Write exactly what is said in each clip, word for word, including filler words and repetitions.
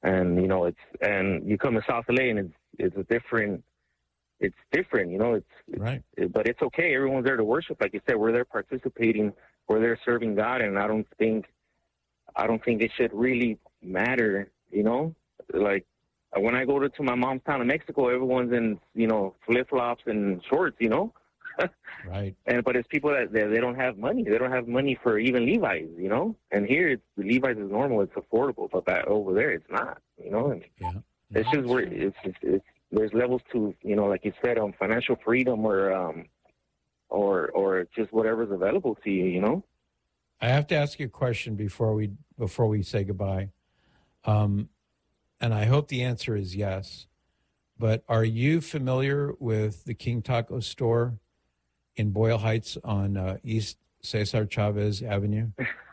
And, you know, it's, and you come to South L A and it's, it's a different, it's different, you know, it's, it's right. It, but it's okay. Everyone's there to worship. Like you said, we're there participating, we're there serving God. And I don't think, I don't think it should really matter, you know, like when I go to, to my mom's town in Mexico, everyone's in, you know, flip flops and shorts, you know? Right. And but it's people that they, they don't have money. They don't have money for even Levi's, you know. And here, it's, the Levi's is normal. It's affordable, but that over there, it's not, you know. And yeah. it's just where it's, it's, it's there's levels to, you know, like you said, um, financial freedom or um, or or just whatever's available to you, you know. I have to ask you a question before we before we say goodbye, um, and I hope the answer is yes. But are you familiar with the King Taco store in Boyle Heights on uh, East Cesar Chavez Avenue?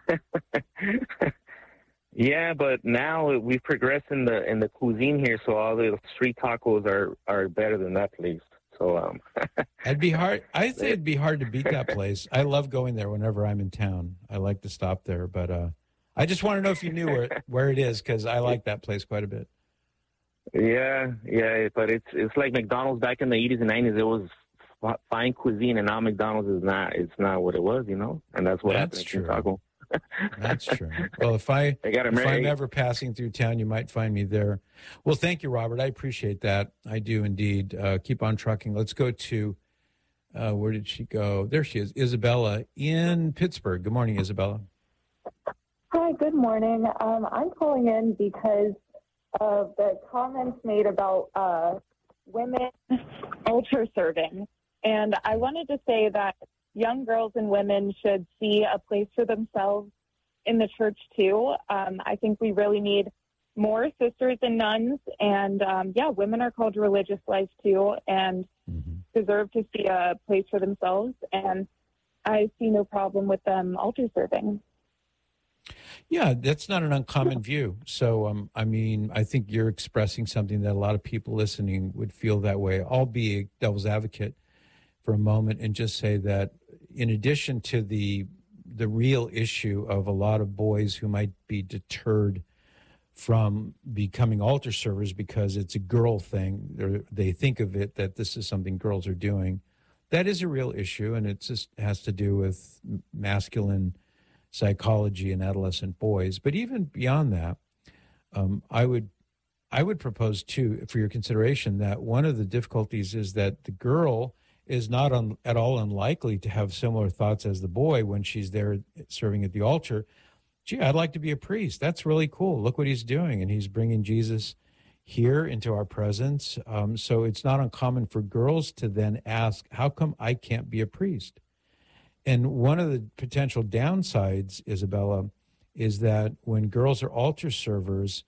Yeah, but now we've progressed in the in the cuisine here, so all the street tacos are, are better than that place. So um, it'd be hard. I think it'd be hard to beat that place. I love going there whenever I'm in town. I like to stop there, but uh, I just want to know if you knew where where it is because I like that place quite a bit. Yeah, yeah, but it's it's like McDonald's back in the eighties and nineties. It was fine cuisine, and now McDonald's is not. It's not what it was, you know. And that's what That's happened true. in Chicago. That's true. Well, if I if I'm ever passing through town, you might find me there. Well, thank you, Robert. I appreciate that. I do indeed. Uh, keep on trucking. Let's go to uh, where did she go? There she is, Isabella in Pittsburgh. Good morning, Isabella. Hi. Good morning. Um, I'm calling in because of the comments made about uh, women altar serving, and I wanted to say that young girls and women should see a place for themselves in the church, too. Um, I think we really need more sisters and nuns. And, um, yeah, women are called to religious life, too, and mm-hmm. deserve to see a place for themselves. And I see no problem with them altar serving. Yeah, that's not an uncommon view. So, um, I mean, I think you're expressing something that a lot of people listening would feel that way. I'll be a devil's advocate for a moment and just say that in addition to the the real issue of a lot of boys who might be deterred from becoming altar servers because it's a girl thing, or they think of it that this is something girls are doing, that is a real issue, and it just has to do with masculine psychology in adolescent boys. But even beyond that, um, I would I would propose too, for your consideration, that one of the difficulties is that the girl is not un, at all unlikely to have similar thoughts as the boy when she's there serving at the altar. Gee, I'd like to be a priest. That's really cool. Look what he's doing. And he's bringing Jesus here into our presence. Um, so it's not uncommon for girls to then ask, how come I can't be a priest? And one of the potential downsides, Isabella, is that when girls are altar servers,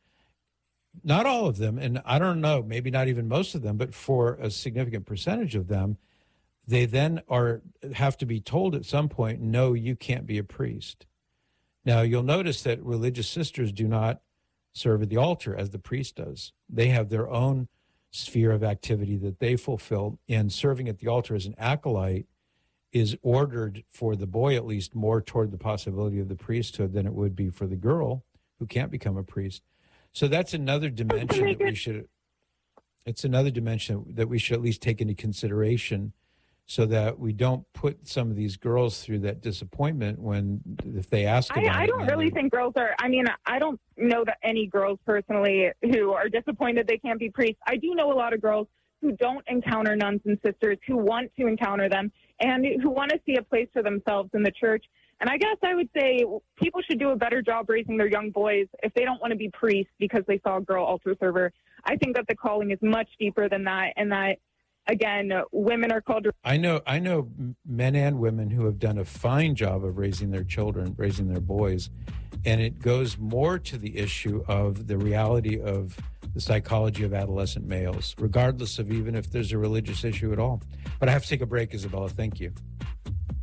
not all of them, and I don't know, maybe not even most of them, but for a significant percentage of them, they then are have to be told at some point, no, you can't be a priest. Now, you'll notice that religious sisters do not serve at the altar as the priest does. They have their own sphere of activity that they fulfill, and serving at the altar as an acolyte is ordered for the boy, at least, more toward the possibility of the priesthood than it would be for the girl who can't become a priest. So that's another dimension that we should, it's another dimension that we should at least take into consideration, so that we don't put some of these girls through that disappointment when, if they ask about I, I don't it, really think girls are, I mean, I don't know that any girls personally who are disappointed they can't be priests. I do know a lot of girls who don't encounter nuns and sisters, who want to encounter them, and who want to see a place for themselves in the church. And I guess I would say people should do a better job raising their young boys if they don't want to be priests because they saw a girl altar server. I think that the calling is much deeper than that, and that, again, women are called to... I know I know men and women who have done a fine job of raising their children, raising their boys, and it goes more to the issue of the reality of the psychology of adolescent males, regardless of even if there's a religious issue at all. But I have to take a break, Isabella. Thank you.